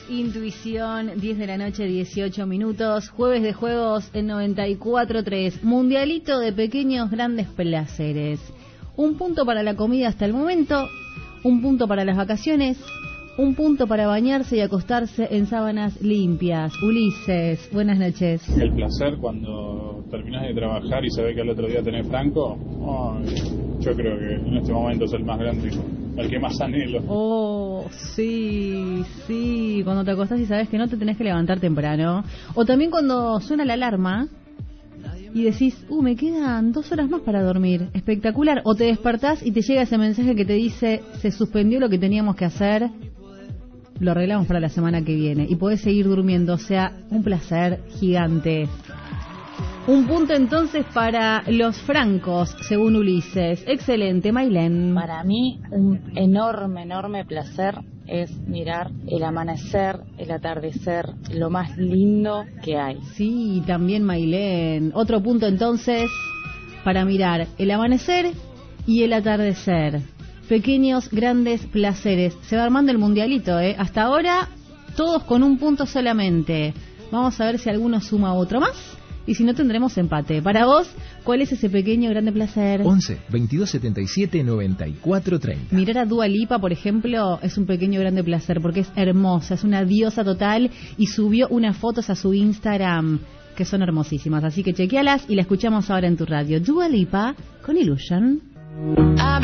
Intuición, 10 de la noche, 18 minutos, jueves de juegos en 94.3, mundialito de pequeños grandes placeres. Un punto para la comida hasta el momento, un punto para las vacaciones, un punto para bañarse y acostarse en sábanas limpias. Ulises, buenas noches. El placer cuando terminás de trabajar y sabés que al otro día tenés franco, yo creo que en este momento es el más grande, el que más anhelo. Oh, sí, cuando te acostás y sabes que no te tenés que levantar temprano. O también cuando suena la alarma y decís, me quedan 2 horas más para dormir. Espectacular. O te despertás y te llega ese mensaje que te dice, se suspendió lo que teníamos que hacer, lo arreglamos para la semana que viene. Y podés seguir durmiendo, o sea, un placer gigante. Un punto entonces para los francos, según Ulises. Excelente, Mailén. Para mí, un enorme placer es mirar el amanecer, el atardecer, lo más lindo que hay. Sí, también Mailén. Otro punto entonces para mirar el amanecer y el atardecer. Pequeños, grandes placeres. Se va armando el mundialito, ¿eh? Hasta ahora, todos con un punto solamente. Vamos a ver si alguno suma otro más. Y si no, tendremos empate. Para vos, ¿cuál es ese pequeño grande placer? 11 22 77 94 30. Mirar a Dua Lipa, por ejemplo, es un pequeño grande placer porque es hermosa, es una diosa total y subió unas fotos a su Instagram que son hermosísimas. Así que chequealas y la escuchamos ahora en tu radio. Dua Lipa con Illusion.